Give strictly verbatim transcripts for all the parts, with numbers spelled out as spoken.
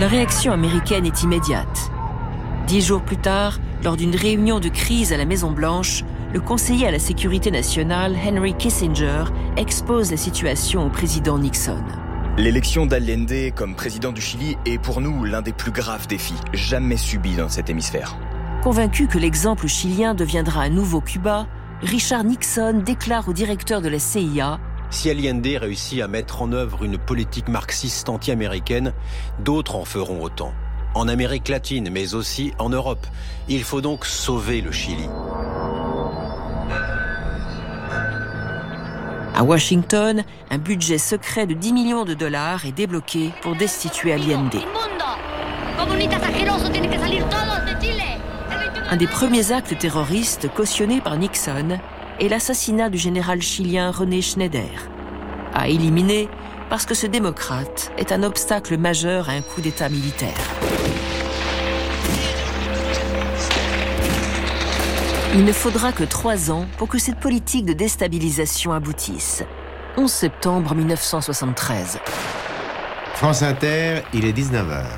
La réaction américaine est immédiate. Dix jours plus tard, lors d'une réunion de crise à la Maison-Blanche, le conseiller à la sécurité nationale, Henry Kissinger, expose la situation au président Nixon. L'élection d'Allende comme président du Chili est pour nous l'un des plus graves défis jamais subis dans cet hémisphère. Convaincu que l'exemple chilien deviendra un nouveau Cuba, Richard Nixon déclare au directeur de la C I A: si Allende réussit à mettre en œuvre une politique marxiste anti-américaine, d'autres en feront autant. En Amérique latine, mais aussi en Europe. Il faut donc sauver le Chili. À Washington, un budget secret de dix millions de dollars est débloqué pour destituer Allende. Un des premiers actes terroristes cautionnés par Nixon est l'assassinat du général chilien René Schneider, à éliminer parce que ce démocrate est un obstacle majeur à un coup d'État militaire. Il ne faudra que trois ans pour que cette politique de déstabilisation aboutisse. onze septembre mille neuf cent soixante-treize. France Inter, il est dix-neuf heures.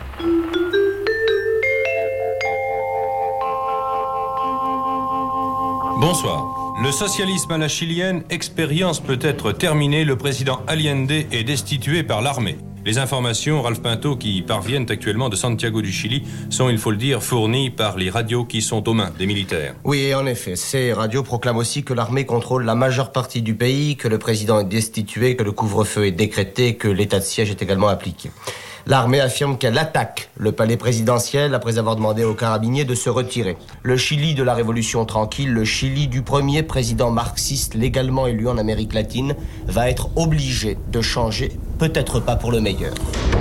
Bonsoir. Le socialisme à la chilienne, expérience peut-être terminée, le président Allende est destitué par l'armée. Les informations, Ralph Pinto, qui parviennent actuellement de Santiago du Chili, sont, il faut le dire, fournies par les radios qui sont aux mains des militaires. Oui, en effet. Ces radios proclament aussi que l'armée contrôle la majeure partie du pays, que le président est destitué, que le couvre-feu est décrété, que l'état de siège est également appliqué. L'armée affirme qu'elle attaque le palais présidentiel après avoir demandé aux carabiniers de se retirer. Le Chili de la Révolution tranquille, le Chili du premier président marxiste légalement élu en Amérique latine, va être obligé de changer, peut-être pas pour le meilleur.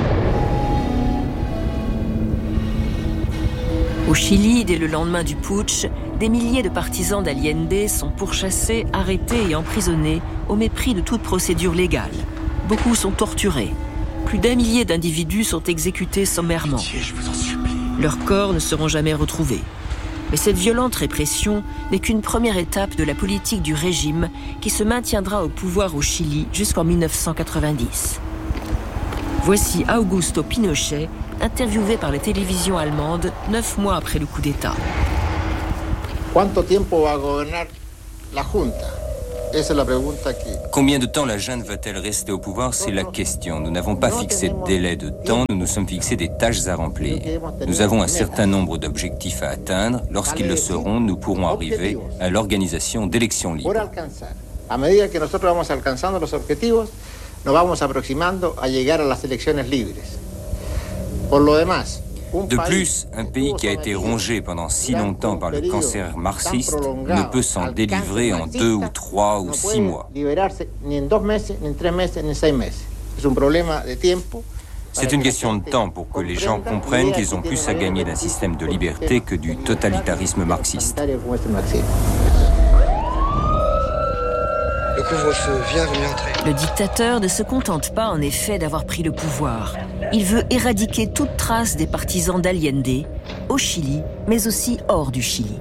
Au Chili, dès le lendemain du putsch, des milliers de partisans d'Allende sont pourchassés, arrêtés et emprisonnés au mépris de toute procédure légale. Beaucoup sont torturés. Plus d'un millier d'individus sont exécutés sommairement. Leurs corps ne seront jamais retrouvés. Mais cette violente répression n'est qu'une première étape de la politique du régime qui se maintiendra au pouvoir au Chili jusqu'en mille neuf cent quatre-vingt-dix. Voici Augusto Pinochet, interviewé par la télévision allemande neuf mois après le coup d'État. ¿Cuánto tiempo va a gobernar la Junta? Combien de temps la junte va-t-elle rester au pouvoir? C'est la question. Nous n'avons pas fixé de délai de temps, nous nous sommes fixés des tâches à remplir. Nous avons un certain nombre d'objectifs à atteindre. Lorsqu'ils le seront, nous pourrons arriver à l'organisation d'élections libres. A medida que nosotros vamos alcanzando los objetivos, nos vamos aproximando a llegar a las elecciones libres. Por lo demás, de plus, un pays qui a été rongé pendant si longtemps par le cancer marxiste ne peut s'en délivrer en deux ou trois ou six mois. C'est une question de temps pour que les gens comprennent qu'ils ont plus à gagner d'un système de liberté que du totalitarisme marxiste. Le couvre-feu vient de m'entrer. Le dictateur ne se contente pas en effet d'avoir pris le pouvoir. Il veut éradiquer toute trace des partisans d'Allende, au Chili, mais aussi hors du Chili.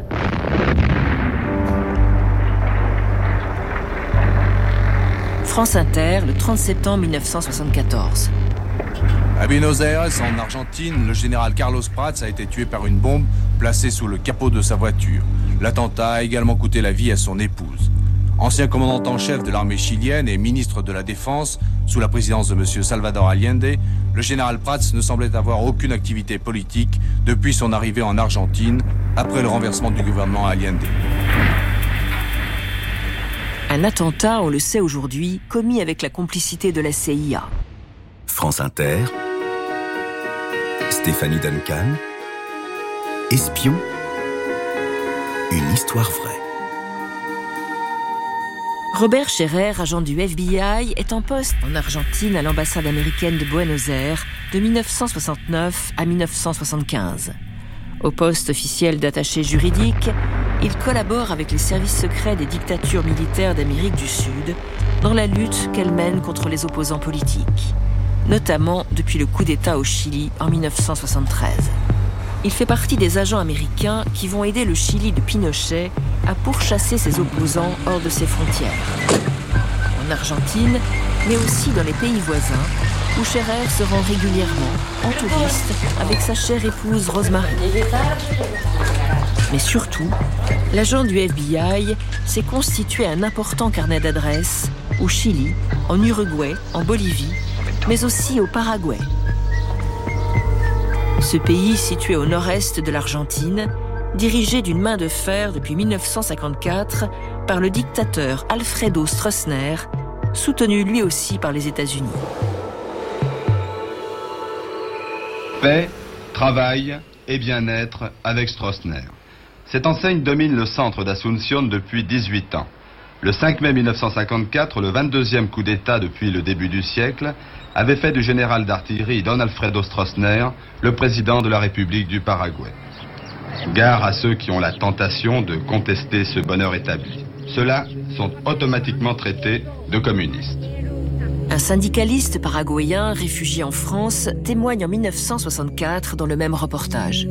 France Inter, le trente septembre mille neuf cent soixante-quatorze. À Buenos Aires, en Argentine, le général Carlos Prats a été tué par une bombe placée sous le capot de sa voiture. L'attentat a également coûté la vie à son épouse. Ancien commandant en chef de l'armée chilienne et ministre de la Défense, sous la présidence de M. Salvador Allende, le général Prats ne semblait avoir aucune activité politique depuis son arrivée en Argentine, après le renversement du gouvernement Allende. Un attentat, on le sait aujourd'hui, commis avec la complicité de la C I A. France Inter, Stéphanie Duncan, Espion, une histoire vraie. Robert Scherer, agent du F B I, est en poste en Argentine à l'ambassade américaine de Buenos Aires de mille neuf cent soixante-neuf à mille neuf cent soixante-quinze. Au poste officiel d'attaché juridique, il collabore avec les services secrets des dictatures militaires d'Amérique du Sud dans la lutte qu'elles mènent contre les opposants politiques, notamment depuis le coup d'État au Chili en mille neuf cent soixante-treize. Il fait partie des agents américains qui vont aider le Chili de Pinochet à pourchasser ses opposants hors de ses frontières. En Argentine, mais aussi dans les pays voisins, où Scherer se rend régulièrement, en touriste, avec sa chère épouse Rosemary. Mais surtout, l'agent du F B I s'est constitué un important carnet d'adresses au Chili, en Uruguay, en Bolivie, mais aussi au Paraguay. Ce pays, situé au nord-est de l'Argentine, dirigé d'une main de fer depuis mille neuf cent cinquante-quatre par le dictateur Alfredo Stroessner, soutenu lui aussi par les États-Unis. Paix, travail et bien-être avec Stroessner. Cette enseigne domine le centre d'Asunción depuis dix-huit ans. Le cinq mai mille neuf cent cinquante-quatre, le vingt-deuxième coup d'État depuis le début du siècle, avait fait du général d'artillerie Don Alfredo Stroessner le président de la République du Paraguay. Gare à ceux qui ont la tentation de contester ce bonheur établi. Ceux-là sont automatiquement traités de communistes. Un syndicaliste paraguayen réfugié en France témoigne en mille neuf cent soixante-quatre dans le même reportage.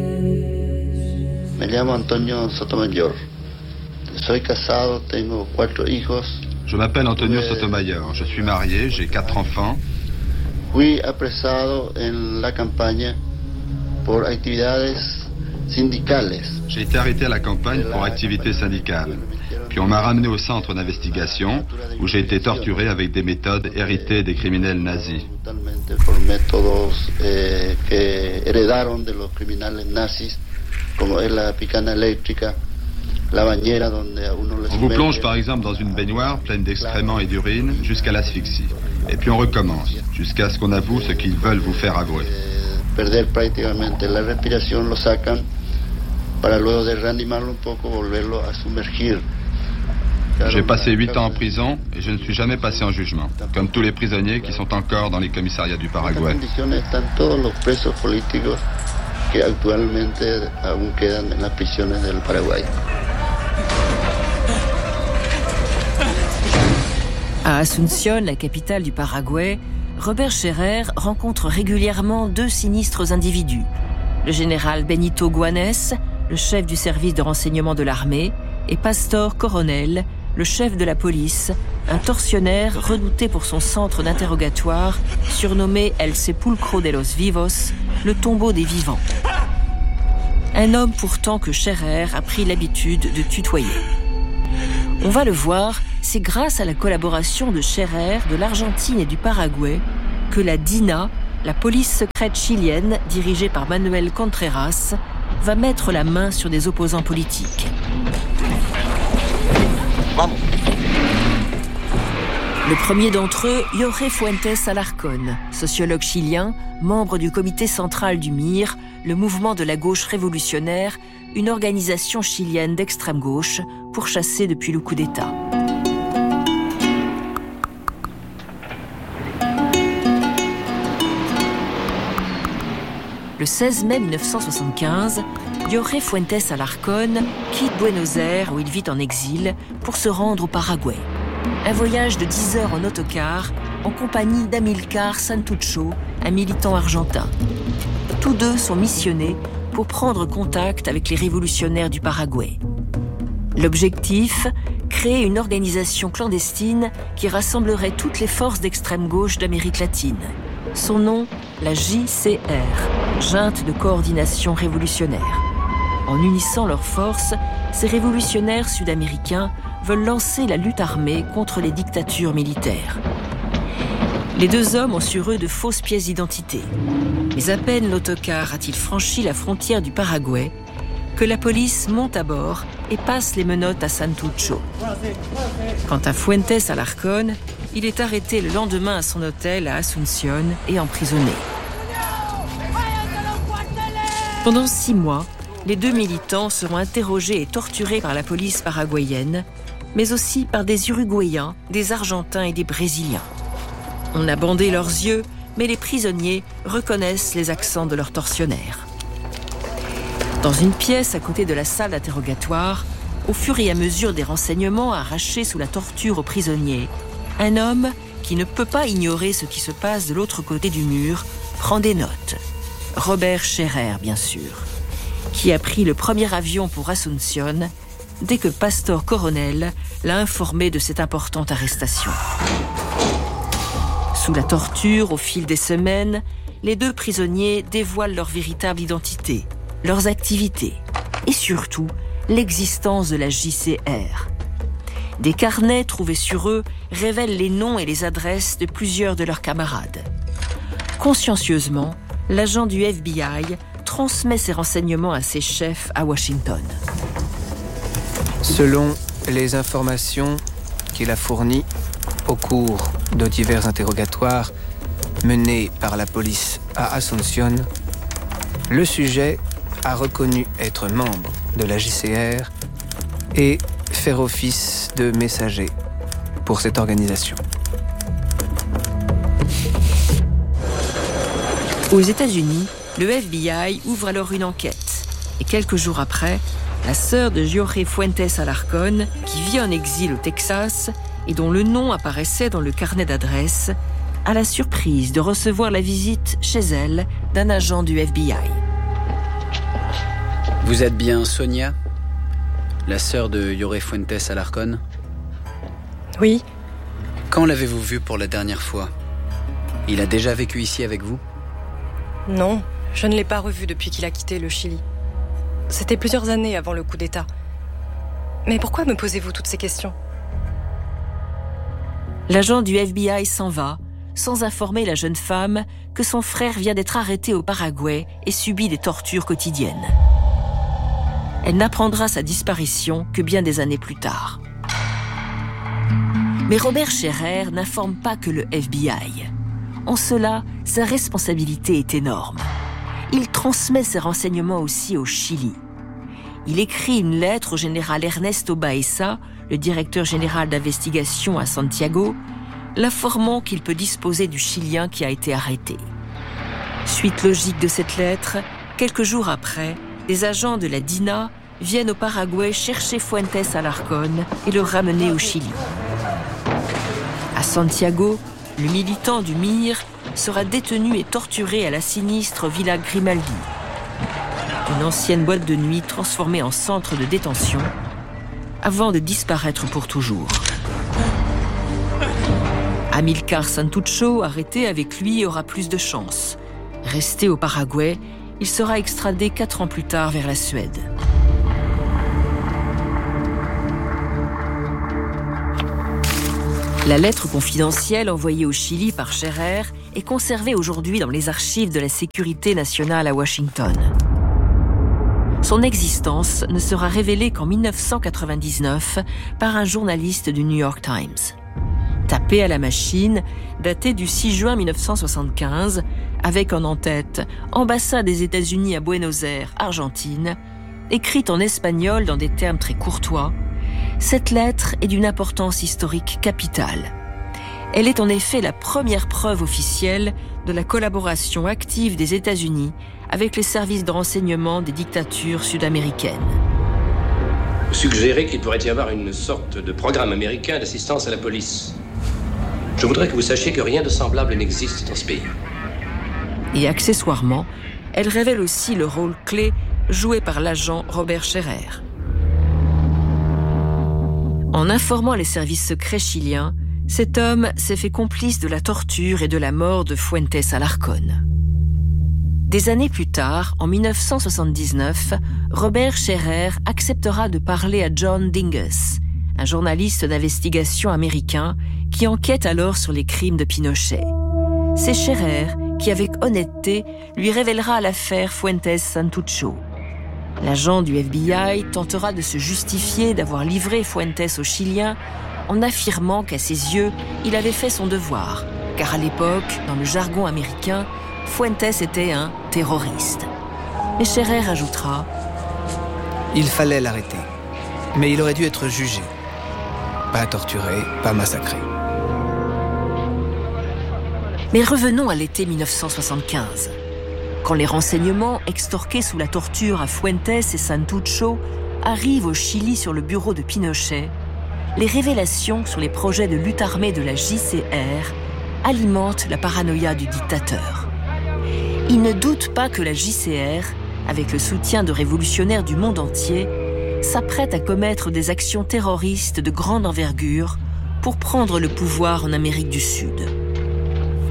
Me llamo Antonio Sotomayor. Soy casado, tengo cuatro hijos. Je m'appelle Antonio Sotomayor. Je suis marié, j'ai quatre enfants. Fui apresado en la campaña por actividades sindicales. J'ai été arrêté à la campagne pour activités syndicales. Puis on m'a ramené au centre d'investigation où j'ai été torturé avec des méthodes héritées des criminels nazis. Por métodos eh, que heredaron de los criminales nazis, como es la picana eléctrica. On vous plonge par exemple dans une baignoire pleine d'excréments et d'urine jusqu'à l'asphyxie. Et puis on recommence, jusqu'à ce qu'on avoue ce qu'ils veulent vous faire avouer. Perder prácticamente la respiración, lo sacan para luego de reanimarlo un poco, volverlo a sumergir. J'ai passé huit ans en prison et je ne suis jamais passé en jugement, comme tous les prisonniers qui sont encore dans les commissariats du Paraguay. Que actualmente aún quedan en las prisiones del Paraguay. À Asunción, la capitale du Paraguay, Robert Scherer rencontre régulièrement deux sinistres individus. Le général Benito Guanes, le chef du service de renseignement de l'armée, et Pastor Coronel, le chef de la police, un tortionnaire redouté pour son centre d'interrogatoire, surnommé El Sepulcro de los Vivos, le tombeau des vivants. Un homme pourtant que Scherer a pris l'habitude de tutoyer. On va le voir, c'est grâce à la collaboration de Scherer, de l'Argentine et du Paraguay que la DINA, la police secrète chilienne dirigée par Manuel Contreras, va mettre la main sur des opposants politiques. Le premier d'entre eux, Jorge Fuentes Alarcón, sociologue chilien, membre du comité central du M I R, le mouvement de la gauche révolutionnaire, une organisation chilienne d'extrême gauche, pourchassée depuis le coup d'État. Le seize mai mille neuf cent soixante-quinze, Jorge Fuentes Alarcón quitte Buenos Aires, où il vit en exil, pour se rendre au Paraguay. Un voyage de dix heures en autocar, en compagnie d'Amilcar Santucho, un militant argentin. Tous deux sont missionnés pour prendre contact avec les révolutionnaires du Paraguay. L'objectif, créer une organisation clandestine qui rassemblerait toutes les forces d'extrême gauche d'Amérique latine. Son nom, la J C R, Junte de coordination révolutionnaire. En unissant leurs forces, ces révolutionnaires sud-américains veulent lancer la lutte armée contre les dictatures militaires. Les deux hommes ont sur eux de fausses pièces d'identité. Mais à peine l'autocar a-t-il franchi la frontière du Paraguay que la police monte à bord et passe les menottes à Santucho. Quant à Fuentes Alarcón, il est arrêté le lendemain à son hôtel à Asunción et emprisonné. Pendant six mois, les deux militants seront interrogés et torturés par la police paraguayenne, mais aussi par des Uruguayens, des Argentins et des Brésiliens. On a bandé leurs yeux, mais les prisonniers reconnaissent les accents de leurs tortionnaires. Dans une pièce à côté de la salle d'interrogatoire, au fur et à mesure des renseignements arrachés sous la torture aux prisonniers, un homme, qui ne peut pas ignorer ce qui se passe de l'autre côté du mur, prend des notes. Robert Scherer, bien sûr, qui a pris le premier avion pour Asunción dès que Pastor Coronel l'a informé de cette importante arrestation. Sous la torture, au fil des semaines, les deux prisonniers dévoilent leur véritable identité, leurs activités et surtout l'existence de la J C R. Des carnets trouvés sur eux révèlent les noms et les adresses de plusieurs de leurs camarades. Consciencieusement, l'agent du F B I transmet ses renseignements à ses chefs à Washington. Selon les informations qu'il a fournies au cours de divers interrogatoires menés par la police à Asunción, le sujet a reconnu être membre de la J C R et faire office de messager pour cette organisation. Aux États-Unis, le F B I ouvre alors une enquête. Et quelques jours après, la sœur de Jorge Fuentes Alarcón, qui vit en exil au Texas et dont le nom apparaissait dans le carnet d'adresse, a la surprise de recevoir la visite chez elle d'un agent du F B I. Vous êtes bien Sonia, la sœur de Jorge Fuentes Alarcón? Oui. Quand l'avez-vous vu pour la dernière fois? Il a déjà vécu ici avec vous? Non, je ne l'ai pas revu depuis qu'il a quitté le Chili. C'était plusieurs années avant le coup d'État. Mais pourquoi me posez-vous toutes ces questions? L'agent du F B I s'en va, sans informer la jeune femme que son frère vient d'être arrêté au Paraguay et subit des tortures quotidiennes. Elle n'apprendra sa disparition que bien des années plus tard. Mais Robert Scherer n'informe pas que le F B I. En cela, sa responsabilité est énorme. Il transmet ses renseignements aussi au Chili. Il écrit une lettre au général Ernesto Baeza, le directeur général d'investigation à Santiago, l'informant qu'il peut disposer du Chilien qui a été arrêté. Suite logique de cette lettre, quelques jours après, des agents de la D I N A viennent au Paraguay chercher Fuentes Alarcón et le ramener au Chili. À Santiago, le militant du M I R sera détenu et torturé à la sinistre Villa Grimaldi, une ancienne boîte de nuit transformée en centre de détention, avant de disparaître pour toujours. Amilcar Santucho, arrêté avec lui, aura plus de chance. Resté au Paraguay, il sera extradé quatre ans plus tard vers la Suède. La lettre confidentielle envoyée au Chili par Scherer est conservée aujourd'hui dans les archives de la sécurité nationale à Washington. Son existence ne sera révélée qu'en dix-neuf cent quatre-vingt-dix-neuf par un journaliste du New York Times. Tapé à la machine, daté du six juin mille neuf cent soixante-quinze, avec en en-tête « Ambassade des États-Unis à Buenos Aires, Argentine », écrite en espagnol dans des termes très courtois, cette lettre est d'une importance historique capitale. Elle est en effet la première preuve officielle de la collaboration active des États-Unis avec les services de renseignement des dictatures sud-américaines. Vous suggérez qu'il pourrait y avoir une sorte de programme américain d'assistance à la police. Je voudrais que vous sachiez que rien de semblable n'existe dans ce pays. Et accessoirement, elle révèle aussi le rôle clé joué par l'agent Robert Scherer. En informant les services secrets chiliens, cet homme s'est fait complice de la torture et de la mort de Fuentes Alarcón. Des années plus tard, en dix-neuf cent soixante-dix-neuf, Robert Scherer acceptera de parler à John Dinges, un journaliste d'investigation américain qui enquête alors sur les crimes de Pinochet. C'est Scherer qui, avec honnêteté, lui révélera l'affaire Fuentes Santucho. L'agent du F B I tentera de se justifier d'avoir livré Fuentes aux Chiliens en affirmant qu'à ses yeux, il avait fait son devoir, car à l'époque, dans le jargon américain, Fuentes était un terroriste. Mais Scherer ajoutera « Il fallait l'arrêter, mais il aurait dû être jugé. Pas torturé, pas massacré. » Mais revenons à l'été mille neuf cent soixante-quinze. Quand les renseignements extorqués sous la torture à Fuentes et Santucho arrivent au Chili sur le bureau de Pinochet, les révélations sur les projets de lutte armée de la J C R alimentent la paranoïa du dictateur. Il ne doute pas que la J C R, avec le soutien de révolutionnaires du monde entier, s'apprête à commettre des actions terroristes de grande envergure pour prendre le pouvoir en Amérique du Sud.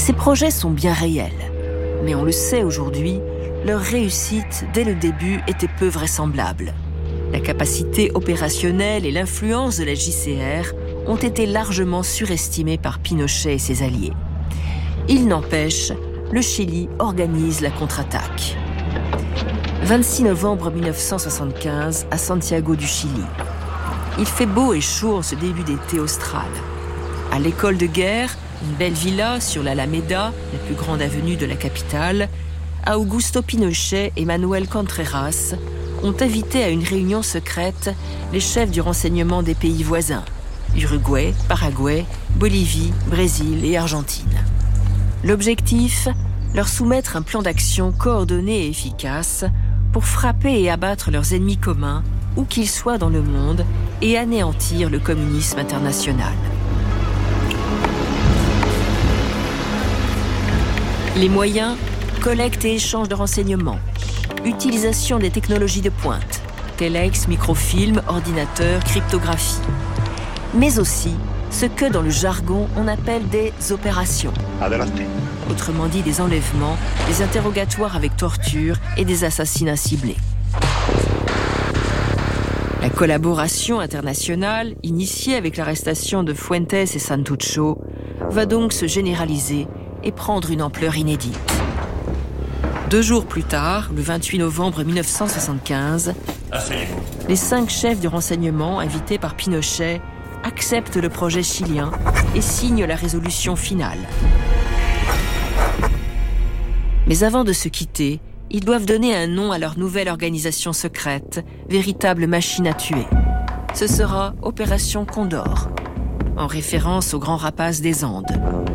Ces projets sont bien réels, mais on le sait aujourd'hui, leur réussite dès le début était peu vraisemblable. La capacité opérationnelle et l'influence de la J C R ont été largement surestimées par Pinochet et ses alliés. Il n'empêche, le Chili organise la contre-attaque. vingt-six novembre mille neuf cent soixante-quinze, à Santiago du Chili. Il fait beau et chaud en ce début d'été austral. À l'école de guerre, une belle villa sur l'Alameda, la plus grande avenue de la capitale, Augusto Pinochet et Manuel Contreras ont invité à une réunion secrète les chefs du renseignement des pays voisins, Uruguay, Paraguay, Bolivie, Brésil et Argentine. L'objectif, leur soumettre un plan d'action coordonné et efficace pour frapper et abattre leurs ennemis communs, où qu'ils soient dans le monde, et anéantir le communisme international. Les moyens, collecte et échange de renseignements, utilisation des technologies de pointe, téléx, microfilm, ordinateur, cryptographie, mais aussi ce que dans le jargon on appelle des opérations. Adelante. Autrement dit des enlèvements, des interrogatoires avec torture et des assassinats ciblés. La collaboration internationale, initiée avec l'arrestation de Fuentes et Santucho, va donc se généraliser et prendre une ampleur inédite. Deux jours plus tard, le vingt-huit novembre mille neuf cent soixante-quinze, les cinq chefs du renseignement invités par Pinochet acceptent le projet chilien et signent la résolution finale. Mais avant de se quitter, ils doivent donner un nom à leur nouvelle organisation secrète, véritable machine à tuer. Ce sera Opération Condor, en référence au grand rapace des Andes.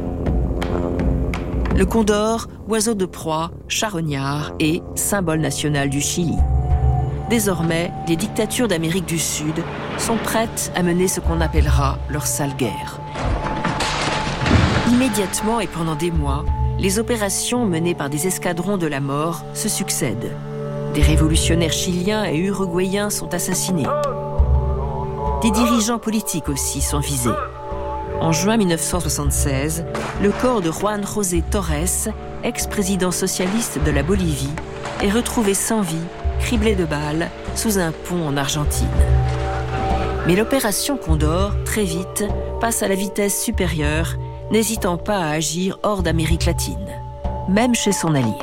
Le condor, oiseau de proie, charognard et symbole national du Chili. Désormais, les dictatures d'Amérique du Sud sont prêtes à mener ce qu'on appellera leur sale guerre. Immédiatement et pendant des mois, les opérations menées par des escadrons de la mort se succèdent. Des révolutionnaires chiliens et uruguayens sont assassinés. Des dirigeants politiques aussi sont visés. En juin mille neuf cent soixante-seize, le corps de Juan José Torres, ex-président socialiste de la Bolivie, est retrouvé sans vie, criblé de balles, sous un pont en Argentine. Mais l'opération Condor, très vite, passe à la vitesse supérieure, n'hésitant pas à agir hors d'Amérique latine, même chez son allié.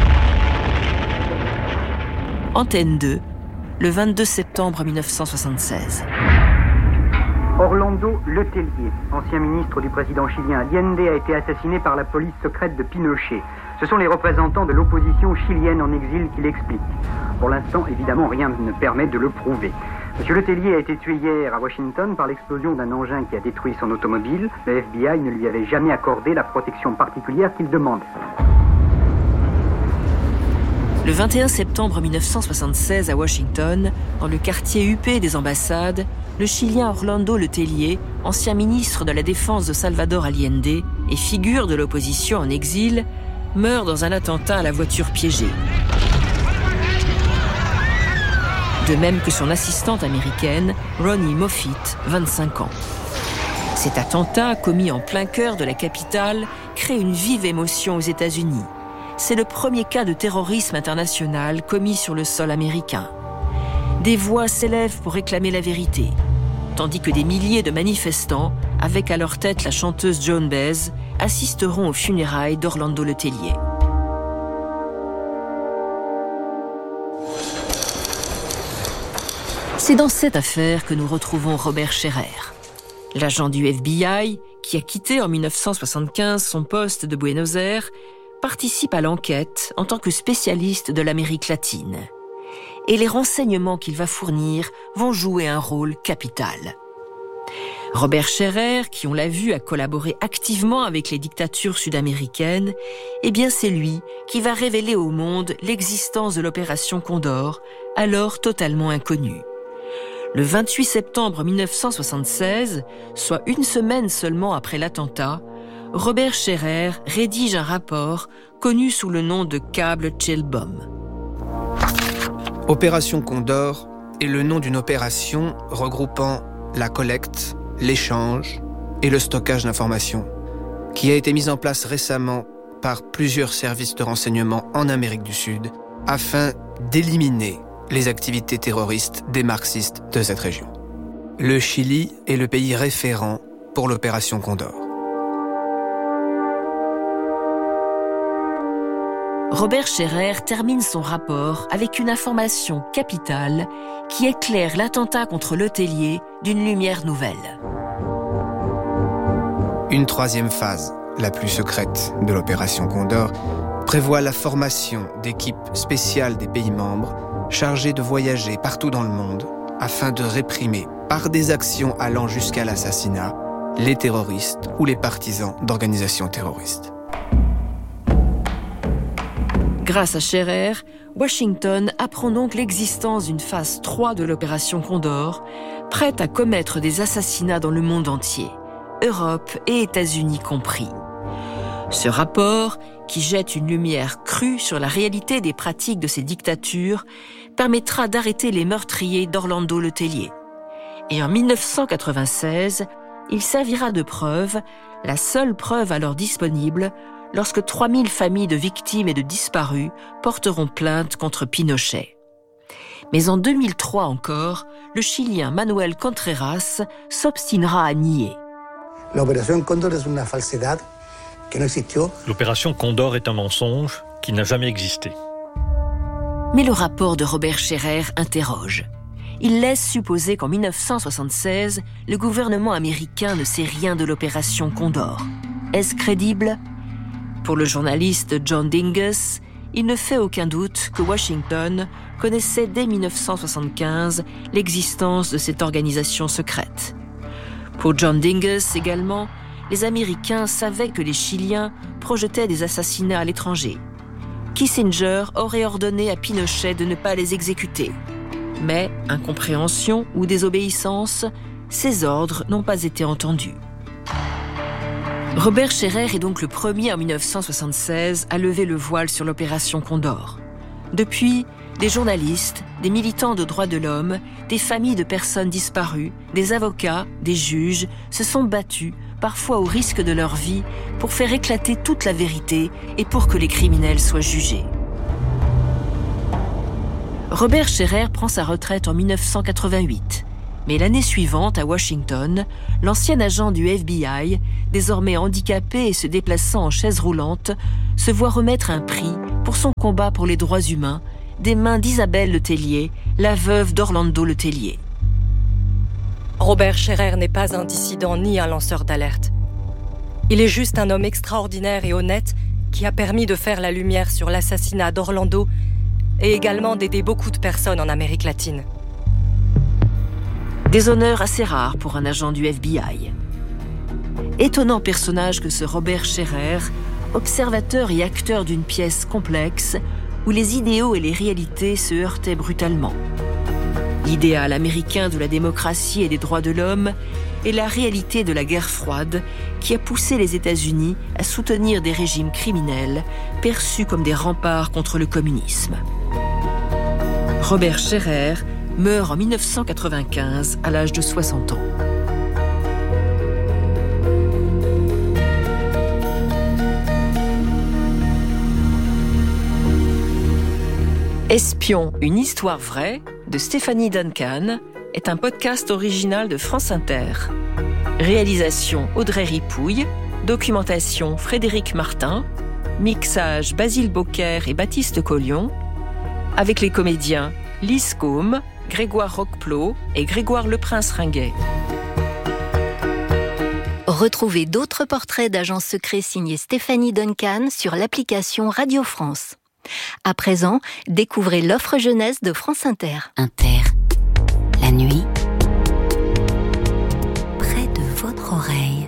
Antenne deux, le vingt-deux septembre mille neuf cent soixante-seize. Orlando Letelier, ancien ministre du président chilien Allende, a été assassiné par la police secrète de Pinochet. Ce sont les représentants de l'opposition chilienne en exil qui l'expliquent. Pour l'instant, évidemment, rien ne permet de le prouver. Monsieur Letelier a été tué hier à Washington par l'explosion d'un engin qui a détruit son automobile. Le F B I ne lui avait jamais accordé la protection particulière qu'il demande. Le vingt et un septembre mille neuf cent soixante-seize, à Washington, dans le quartier huppé des ambassades, le Chilien Orlando Letelier, ancien ministre de la Défense de Salvador Allende et figure de l'opposition en exil, meurt dans un attentat à la voiture piégée. De même que son assistante américaine, Ronnie Moffitt, vingt-cinq ans. Cet attentat, commis en plein cœur de la capitale, crée une vive émotion aux États-Unis. C'est le premier cas de terrorisme international commis sur le sol américain. Des voix s'élèvent pour réclamer la vérité, tandis que des milliers de manifestants, avec à leur tête la chanteuse Joan Baez, assisteront aux funérailles d'Orlando Letelier. C'est dans cette affaire que nous retrouvons Robert Scherer. L'agent du F B I, qui a quitté en mille neuf cent soixante-quinze son poste de Buenos Aires, participe à l'enquête en tant que spécialiste de l'Amérique latine. Et les renseignements qu'il va fournir vont jouer un rôle capital. Robert Scherer, qui on l'a vu a collaboré activement avec les dictatures sud-américaines, eh bien c'est lui qui va révéler au monde l'existence de l'opération Condor, alors totalement inconnue. Le vingt-huit septembre mille neuf cent soixante-seize, soit une semaine seulement après l'attentat, Robert Scherer rédige un rapport connu sous le nom de câble Chelbom. Opération Condor est le nom d'une opération regroupant la collecte, l'échange et le stockage d'informations, qui a été mise en place récemment par plusieurs services de renseignement en Amérique du Sud afin d'éliminer les activités terroristes des marxistes de cette région. Le Chili est le pays référent pour l'opération Condor. Robert Scherer termine son rapport avec une information capitale qui éclaire l'attentat contre l'hôtelier d'une lumière nouvelle. Une troisième phase, la plus secrète de l'opération Condor, prévoit la formation d'équipes spéciales des pays membres chargées de voyager partout dans le monde afin de réprimer, par des actions allant jusqu'à l'assassinat, les terroristes ou les partisans d'organisations terroristes. Grâce à Scherer, Washington apprend donc l'existence d'une phase trois de l'opération Condor, prête à commettre des assassinats dans le monde entier, Europe et États-Unis compris. Ce rapport, qui jette une lumière crue sur la réalité des pratiques de ces dictatures, permettra d'arrêter les meurtriers d'Orlando Letelier. Et en dix-neuf cent quatre-vingt-seize, il servira de preuve, la seule preuve alors disponible, lorsque trois mille familles de victimes et de disparus porteront plainte contre Pinochet. Mais en deux mille trois encore, le Chilien Manuel Contreras s'obstinera à nier. L'opération Condor est une falsedad que no existió. L'opération Condor est un mensonge qui n'a jamais existé. Mais le rapport de Robert Scherer interroge. Il laisse supposer qu'en dix-neuf cent soixante-seize, le gouvernement américain ne sait rien de l'opération Condor. Est-ce crédible ? Pour le journaliste John Dinges, il ne fait aucun doute que Washington connaissait dès dix-neuf cent soixante-quinze l'existence de cette organisation secrète. Pour John Dinges également, les Américains savaient que les Chiliens projetaient des assassinats à l'étranger. Kissinger aurait ordonné à Pinochet de ne pas les exécuter. Mais, incompréhension ou désobéissance, ces ordres n'ont pas été entendus. Robert Scherer est donc le premier en dix-neuf cent soixante-seize à lever le voile sur l'opération Condor. Depuis, des journalistes, des militants de droits de l'homme, des familles de personnes disparues, des avocats, des juges se sont battus, parfois au risque de leur vie, pour faire éclater toute la vérité et pour que les criminels soient jugés. Robert Scherer prend sa retraite en dix-neuf cent quatre-vingt-huit. Mais l'année suivante, à Washington, l'ancien agent du F B I, désormais handicapé et se déplaçant en chaise roulante, se voit remettre un prix pour son combat pour les droits humains des mains d'Isabelle Letelier, la veuve d'Orlando Letelier. Robert Scherer n'est pas un dissident ni un lanceur d'alerte. Il est juste un homme extraordinaire et honnête qui a permis de faire la lumière sur l'assassinat d'Orlando et également d'aider beaucoup de personnes en Amérique latine. Des honneurs assez rares pour un agent du F B I. Étonnant personnage que ce Robert Scherer, observateur et acteur d'une pièce complexe où les idéaux et les réalités se heurtaient brutalement. L'idéal américain de la démocratie et des droits de l'homme et la réalité de la guerre froide qui a poussé les États-Unis à soutenir des régimes criminels perçus comme des remparts contre le communisme. Robert Scherer meurt en dix-neuf cent quatre-vingt-quinze à l'âge de soixante ans. Espion, une histoire vraie de Stéphanie Duncan est un podcast original de France Inter. Réalisation Audrey Ripouille, documentation Frédéric Martin, mixage Basile Beaucaire et Baptiste Collion, avec les comédiens Lise Côme, Grégoire Roqueplot et Grégoire Leprince-Ringuet. Retrouvez d'autres portraits d'agents secrets signés Stéphanie Duncan sur l'application Radio France. À présent, découvrez l'offre jeunesse de France Inter. Inter, la nuit, près de votre oreille.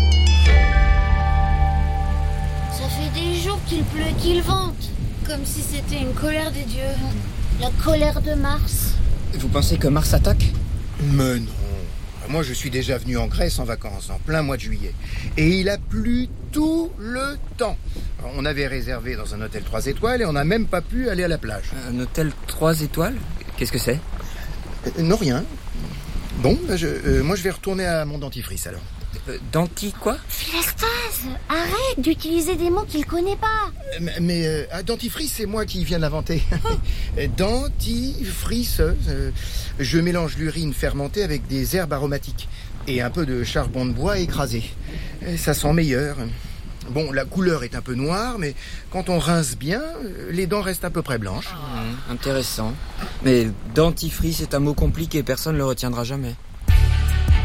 Ça fait des jours qu'il pleut et qu'il vente, comme si c'était une colère des dieux. La colère de Mars. Vous pensez que Mars attaque ? Mais non. Moi, je suis déjà venu en Grèce en vacances, en plein mois de juillet. Et il a plu tout le temps. Alors, on avait réservé dans un hôtel trois étoiles et on n'a même pas pu aller à la plage. Un hôtel trois étoiles ? Qu'est-ce que c'est ? euh, Non, rien. Bon, je, euh, moi je vais retourner à mon dentifrice alors. Euh, Danti quoi? Philastase, arrête d'utiliser des mots qu'il connaît pas. Mais, mais euh, ah, dentifrice, c'est moi qui viens de l'inventer. Dentifrice. Euh, je mélange l'urine fermentée avec des herbes aromatiques et un peu de charbon de bois écrasé. Ça sent meilleur. Bon, la couleur est un peu noire, mais quand on rince bien, les dents restent à peu près blanches. Mmh, intéressant. Mais dentifrice est un mot compliqué, personne ne le retiendra jamais.